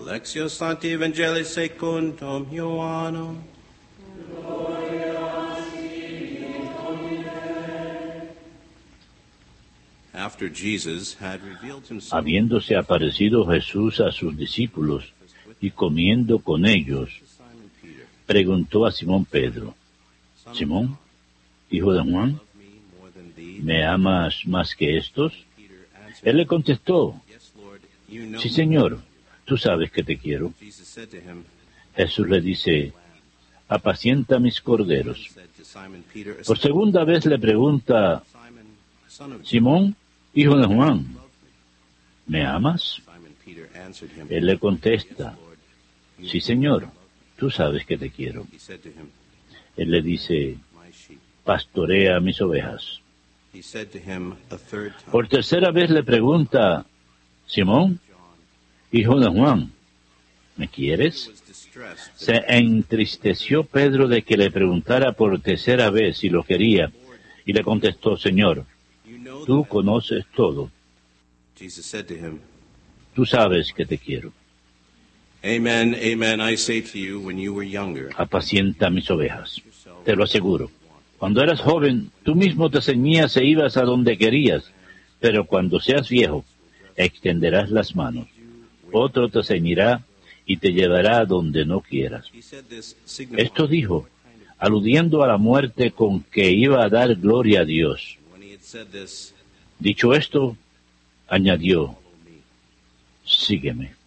Lectio Sancti Evangelii secundum Ioannem. After Jesus had revealed himself, Habiéndose aparecido Jesús a sus discípulos y comiendo con ellos, preguntó a Simón Pedro: Simón, hijo de Juan, ¿me amas más que estos? Él le contestó: Sí, Señor, tú sabes que te quiero. Jesús le dice: apacienta mis corderos. Por segunda vez le pregunta: Simón, hijo de Juan, ¿me amas? Él le contesta: Sí, Señor, tú sabes que te quiero. Él le dice: pastorea mis ovejas. Por tercera vez le pregunta: Simón, hijo de Juan, ¿me quieres? Se entristeció Pedro de que le preguntara por tercera vez si lo quería, y le contestó: Señor, tú conoces todo. Tú sabes que te quiero. Amen, amen, I say to you, when you were younger, Apacienta mis ovejas. Te lo aseguro. Cuando eras joven, tú mismo te ceñías e ibas a donde querías, pero cuando seas viejo, extenderás las manos. Otro te ceñirá y te llevará a donde no quieras. Esto dijo, aludiendo a la muerte con que iba a dar gloria a Dios. Dicho esto, añadió: sígueme.